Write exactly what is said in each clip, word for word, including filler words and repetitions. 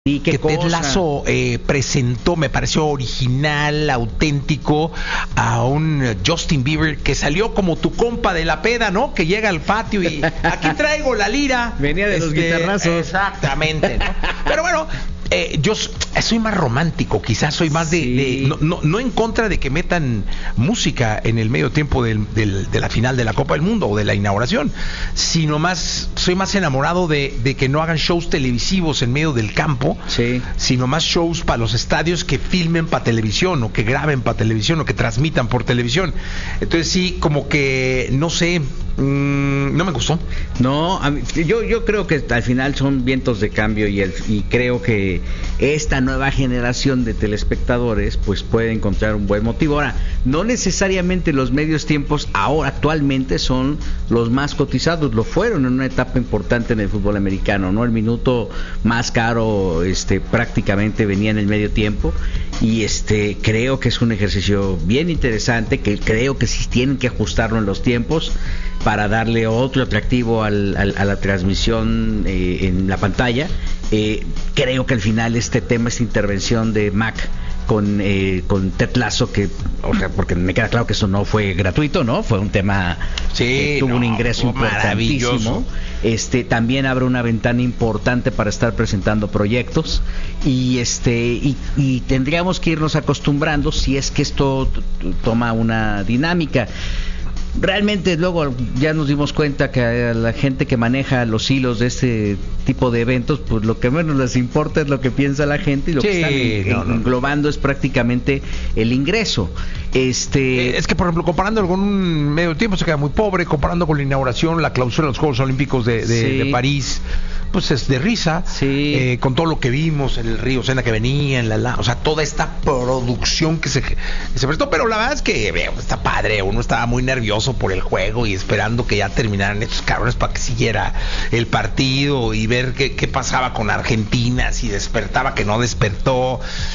¿Y qué que cosa? Ted Lasso eh, presentó, me pareció original, auténtico, a un Justin Bieber que salió como tu compa de la peda, ¿no? Que llega al patio y aquí traigo la lira. Venía de los guitarrazos. Exactamente, ¿no? Pero bueno, eh, yo soy más romántico, quizás soy más de... Sí. de no, no, no en contra de que metan música en el medio tiempo del, del, de la final de la Copa del Mundo o de la inauguración, sino más, soy más enamorado de, de que no hagan shows televisivos en medio del campo, Sí. sino más shows para los estadios que filmen para televisión o que graben para televisión o que transmitan por televisión. Entonces sí, como que, no sé, mmm, no me gustó. No, a mí- yo, yo creo que al final son vientos de cambio y, el, y creo que esta nueva generación de telespectadores pues puede encontrar un buen motivo. Ahora, no necesariamente los medios tiempos ahora actualmente son los más cotizados, lo fueron en una etapa importante en el fútbol americano, ¿no? El minuto más caro este prácticamente venía en el medio tiempo y este creo que es un ejercicio bien interesante, que creo que sí tienen que ajustarlo en los tiempos para darle otro atractivo al, al, a la transmisión eh, en la pantalla. Eh, creo que al final este tema, esta intervención de Mac con eh, con Ted Lasso, que, o sea, porque me queda claro que eso no fue gratuito, ¿no? Fue un tema Sí, que tuvo no, un ingreso fue maravilloso. importantísimo. Este también abre una ventana importante para estar presentando proyectos y este y, y tendríamos que irnos acostumbrando si es que esto t- t- toma una dinámica. Realmente luego ya nos dimos cuenta que a la gente que maneja los hilos de este tipo de eventos, pues lo que menos les importa es lo que piensa la gente y lo Sí, que están en- no, no. englobando es prácticamente el ingreso. Este Eh, es que, por ejemplo, comparándolo con un medio tiempo se queda muy pobre, comparando con la inauguración, la clausura de los Juegos Olímpicos de, de, Sí. de París, pues es de risa, Sí. eh, con todo lo que vimos en el Río Sena que venía, en la, la o sea, toda esta producción que se, que se prestó, pero la verdad es que veo, está padre, uno estaba muy nervioso por el juego y esperando que ya terminaran estos cabrones para que siguiera el partido y ver qué, qué pasaba con Argentina, si despertaba, que no despertó,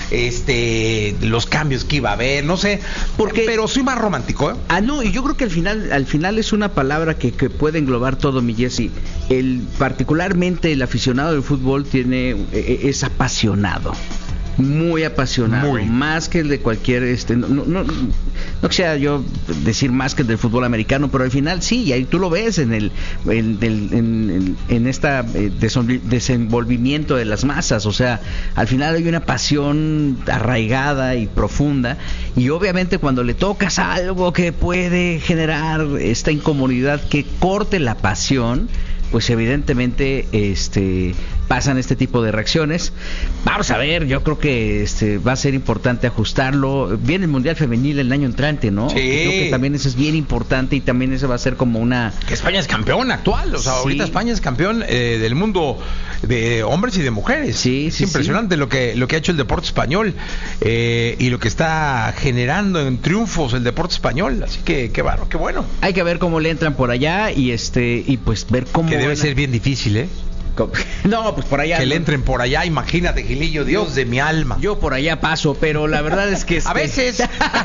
este, los cambios que iba a haber, no sé, Porque- pero soy más romántico, ¿eh? Ah, no, y yo creo que al final, al final es una palabra que, que puede englobar todo, mi Jesse. El, particularmente el aficionado del fútbol tiene, eh, es apasionado. Muy apasionado, Muy. más que el de cualquier, este, no, no, no, no quisiera yo decir más que el del fútbol americano, pero al final sí, y ahí tú lo ves en el, en, el- en, en, en esta eh, desenvol- desenvolvimiento de las masas, o sea, al final hay una pasión arraigada y profunda, y obviamente cuando le tocas algo que puede generar esta incomodidad que corte la pasión, pues evidentemente este pasan este tipo de reacciones. Vamos a ver, yo creo que este va a ser importante ajustarlo. Viene el Mundial Femenil el año entrante, ¿no? Sí. Creo que también eso es bien importante y también eso va a ser como una... Que España es campeón actual, o sea, Sí. ahorita España es campeón eh, del mundo de hombres y de mujeres. Sí, es sí, impresionante lo que lo que ha hecho el deporte español eh, y lo que está generando en triunfos el deporte español, así que qué bárbaro, qué bueno. Hay que ver cómo le entran por allá y este y pues ver cómo... Que debe van a- ser bien difícil, ¿eh? co- No, pues por allá... Que le no. entren por allá, imagínate, Gilillo, Dios de mi alma. Yo por allá paso, pero la verdad es que... A este- veces.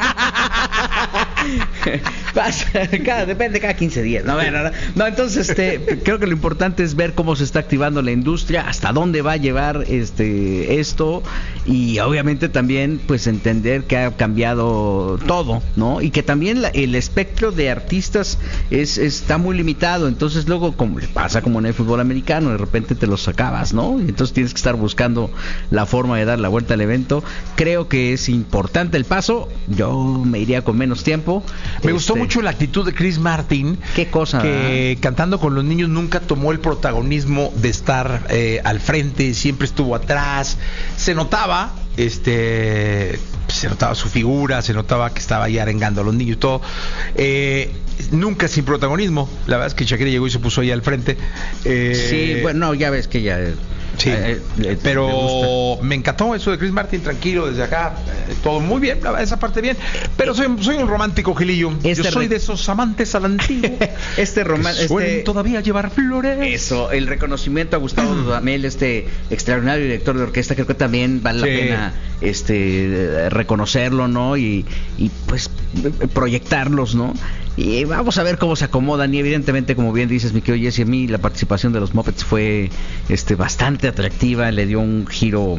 Pasa, cada, depende cada quince días. No, bueno, no, no, entonces este, creo que lo importante es ver cómo se está activando la industria, hasta dónde va a llevar este esto y obviamente también pues entender que ha cambiado todo, ¿no? Y que también la- el espectro de artistas es está muy limitado, entonces luego como le pasa como en el fútbol americano, de repente te los acabas, ¿no? Y entonces tienes que estar buscando la forma de dar la vuelta al evento. Creo que es importante el paso. Yo me iría con menos tiempo. Me gustó Este, mucho la actitud de Chris Martin. Qué cosa, que cantando con los niños nunca tomó el protagonismo de estar eh, al frente, siempre estuvo atrás. Se notaba, este, se notaba su figura, se notaba que estaba ahí arengando a los niños y todo. Eh, nunca sin protagonismo. La verdad es que Shakira llegó y se puso ahí al frente. Eh, Sí, bueno, no, ya ves que ya... Sí, eh, eh, le- le pero gusta. me encantó eso de Chris Martin, tranquilo desde acá, eh, todo muy bien, la verdad, esa parte bien. Pero soy, soy un romántico, Gilillo. Este Yo soy re- de esos amantes al antiguo. Este roman- que suelen este- todavía llevar flores. Eso, el reconocimiento a Gustavo Dudamel, este extraordinario director de orquesta, creo que también vale Sí. la pena este reconocerlo, ¿no? Y, y pues proyectarlos, ¿no? y vamos a ver cómo se acomodan. Y evidentemente, como bien dices, mi querido Jesse, a mí la participación de los Muppets fue este bastante atractiva, le dio un giro